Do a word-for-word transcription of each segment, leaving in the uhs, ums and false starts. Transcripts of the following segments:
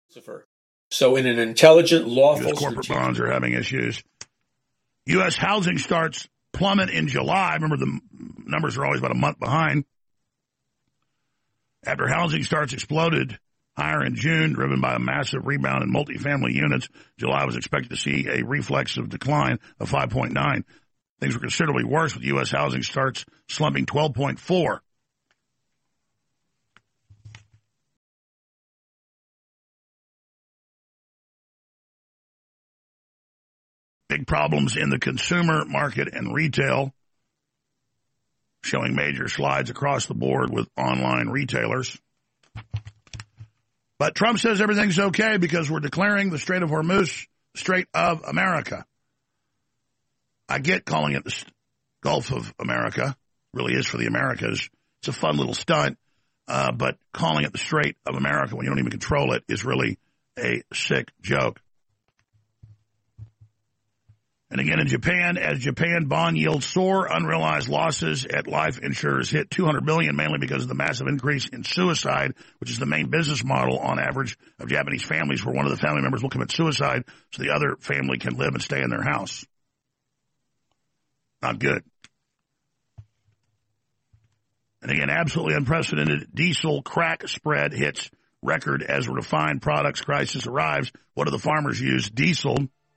So in an intelligent, lawful... U S corporate bonds are having issues. U S housing starts plummet in July. Remember, the numbers are always about a month behind. After housing starts exploded higher in June, driven by a massive rebound in multifamily units, July was expected to see a reflexive decline of five point nine. Things were considerably worse, with U S housing starts slumping twelve point four. Big problems in the consumer market and retail, showing major slides across the board with online retailers. But Trump says everything's okay because we're declaring the Strait of Hormuz Strait of America. I get calling it the Gulf of America. It really is for the Americas. It's a fun little stunt. Uh, but calling it the Strait of America when you don't even control it is really a sick joke. And again, in Japan, as Japan bond yields soar, unrealized losses at life insurers hit two hundred billion dollars, mainly because of the massive increase in suicide, which is the main business model on average of Japanese families, where one of the family members will commit suicide so the other family can live and stay in their house. Not good. And again, absolutely unprecedented diesel crack spread hits record as a refined products crisis arrives. What do the farmers use? Diesel.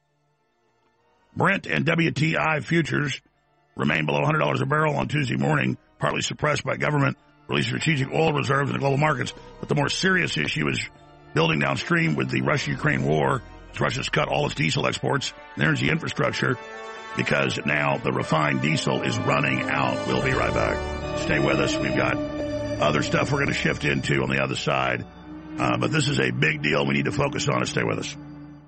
Brent and W T I futures remain below one hundred dollars a barrel on Tuesday morning, partly suppressed by government released strategic oil reserves in the global markets. But the more serious issue is building downstream with the Russia-Ukraine war. Russia's cut all its diesel exports and energy infrastructure because now the refined diesel is running out. We'll be right back. Stay with us. We've got other stuff we're going to shift into on the other side. Uh, but this is a big deal we need to focus on, and stay with us.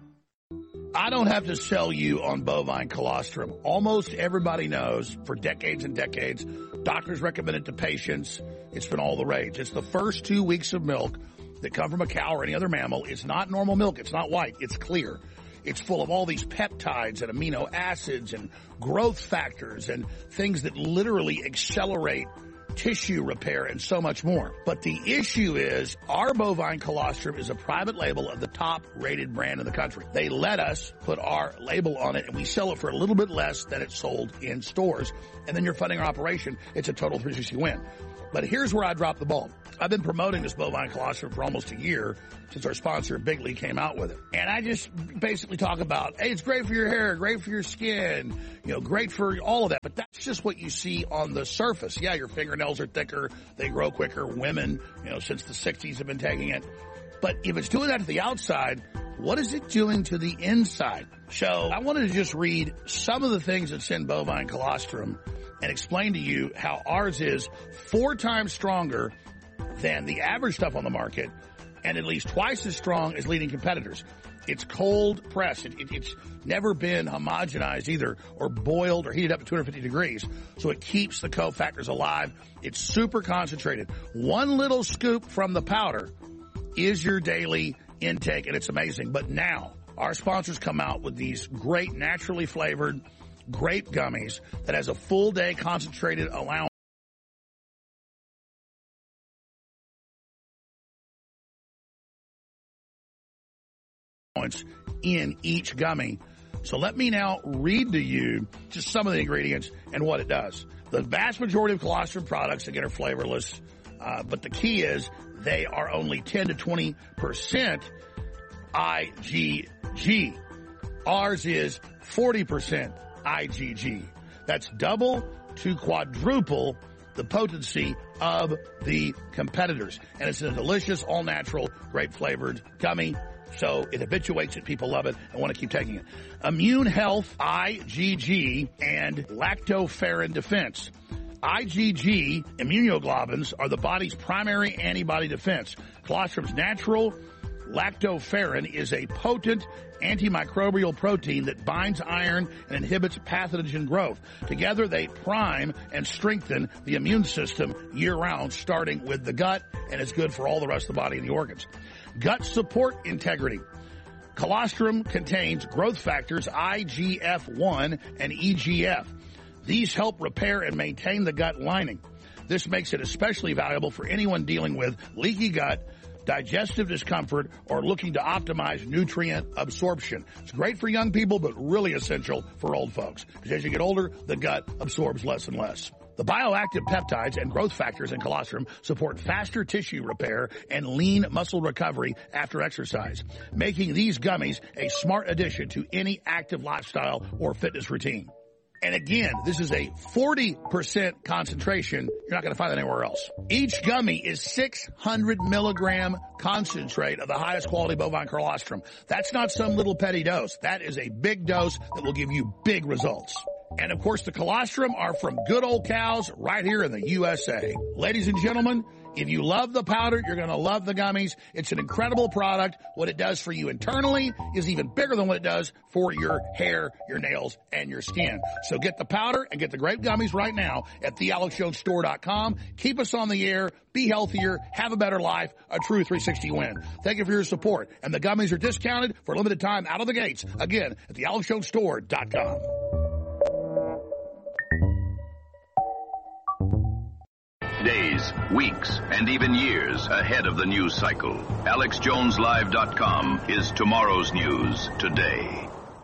I don't have to sell you on bovine colostrum. Almost everybody knows for decades and decades, doctors recommend it to patients. It's been all the rage. It's the first two weeks of milk that come from a cow or any other mammal. It's not normal milk. It's not white. It's clear. It's full of all these peptides and amino acids and growth factors and things that literally accelerate tissue repair and so much more. But the issue is our bovine colostrum is a private label of the top rated brand in the country. They let us put our label on it and we sell it for a little bit less than it's sold in stores. And then you're funding our operation. It's a total three sixty win. But here's where I dropped the ball. I've been promoting this bovine colostrum for almost a year since our sponsor, Bigley, came out with it. And I just basically talk about, hey, it's great for your hair, great for your skin, you know, great for all of that. But that's just what you see on the surface. Yeah, your fingernails are thicker, they grow quicker. Women, you know, since the sixties have been taking it. But if it's doing that to the outside, what is it doing to the inside? So I wanted to just read some of the things that's in bovine colostrum and explain to you how ours is four times stronger than the average stuff on the market and at least twice as strong as leading competitors. It's cold pressed. It, it, it's never been homogenized either or boiled or heated up to two hundred fifty degrees. So it keeps the cofactors alive. It's super concentrated. One little scoop from the powder is your daily intake, and it's amazing. But now our sponsors come out with these great naturally flavored grape gummies that has a full day concentrated allowance in each gummy. So let me now read to you just some of the ingredients and what it does. The vast majority of colostrum products, again, are flavorless, uh, but the key is they are only ten to twenty percent I G G. Ours is forty percent I G G. That's double to quadruple the potency of the competitors. And it's a delicious, all-natural, grape-flavored gummy. So it habituates it. People love it and want to keep taking it. Immune Health, I G G, and Lactoferrin Defense. I G G immunoglobulins are the body's primary antibody defense. Colostrum's natural lactoferrin is a potent antimicrobial protein that binds iron and inhibits pathogen growth. Together, they prime and strengthen the immune system year-round, starting with the gut, and it's good for all the rest of the body and the organs. Gut support integrity. Colostrum contains growth factors I G F one and E G F. These help repair and maintain the gut lining. This makes it especially valuable for anyone dealing with leaky gut, digestive discomfort, or looking to optimize nutrient absorption. It's great for young people, but really essential for old folks. Because as you get older, the gut absorbs less and less. The bioactive peptides and growth factors in colostrum support faster tissue repair and lean muscle recovery after exercise, making these gummies a smart addition to any active lifestyle or fitness routine. And again, this is a forty percent concentration. You're not going to find that anywhere else. Each gummy is six hundred milligram concentrate of the highest quality bovine colostrum. That's not some little petty dose. That is a big dose that will give you big results. And of course, the colostrum are from good old cows right here in the U S A. Ladies and gentlemen, if you love the powder, you're going to love the gummies. It's an incredible product. What it does for you internally is even bigger than what it does for your hair, your nails, and your skin. So get the powder and get the great gummies right now at the alex jones store dot com. Keep us on the air. Be healthier. Have a better life. A true three sixty win. Thank you for your support. And the gummies are discounted for a limited time out of the gates. Again, at the alex jones store dot com. Days, weeks, and even years ahead of the news cycle. alex jones live dot com is tomorrow's news today.